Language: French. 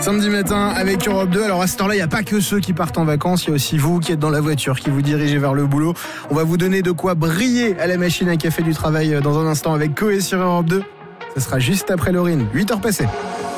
Samedi matin avec Europe 2. Alors à cette heure-là, il n'y a pas que ceux qui partent en vacances, il y a aussi vous qui êtes dans la voiture, qui vous dirigez vers le boulot. On va vous donner de quoi briller à la machine à café du travail dans un instant avec Coé sur Europe 2. Ce sera juste après Laurine, 8h passées.